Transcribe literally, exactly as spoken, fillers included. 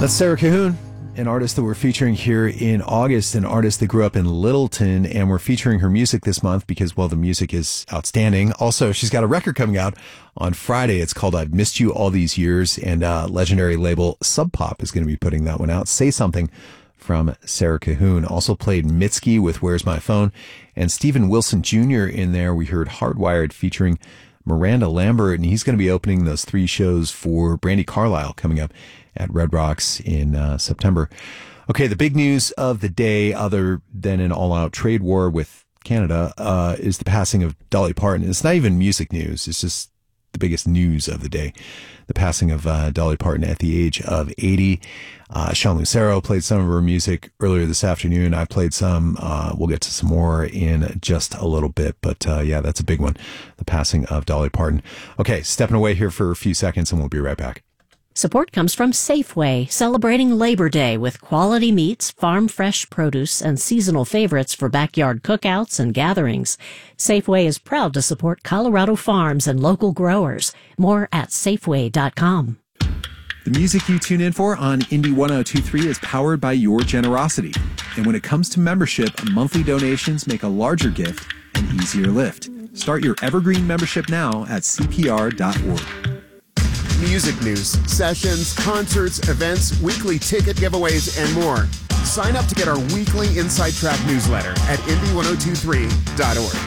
That's Sarah Cahoon, an artist that we're featuring here in August, an artist that grew up in Littleton, and we're featuring her music this month because, well, the music is outstanding. Also, she's got a record coming out on Friday. It's called I've Missed You All These Years, and uh, legendary label Sub Pop is going to be putting that one out. Say Something from Sarah Cahoon. Also played Mitski with Where's My Phone, and Stephen Wilson Junior in there. We heard Hardwired featuring Miranda Lambert, and he's going to be opening those three shows for Brandi Carlile coming up at Red Rocks in uh, September. Okay, the big news of the day, other than an all-out trade war with Canada, uh, is the passing of Dolly Parton. It's not even music news. It's just the biggest news of the day. The passing of uh, Dolly Parton at the age of eighty. Uh, Sean Lucero played some of her music earlier this afternoon. I played some. Uh, we'll get to some more in just a little bit. But uh, yeah, that's a big one. The passing of Dolly Parton. Okay, stepping away here for a few seconds and we'll be right back. Support comes from Safeway, celebrating Labor Day with quality meats, farm-fresh produce, and seasonal favorites for backyard cookouts and gatherings. Safeway is proud to support Colorado farms and local growers. More at Safeway dot com. The music you tune in for on Indie one oh two point three is powered by your generosity. And when it comes to membership, monthly donations make a larger gift an easier lift. Start your Evergreen membership now at C P R dot org. Music news, sessions, concerts, events, weekly ticket giveaways, and more. Sign up to get our weekly Inside Track newsletter at Indie one oh two point three dot org.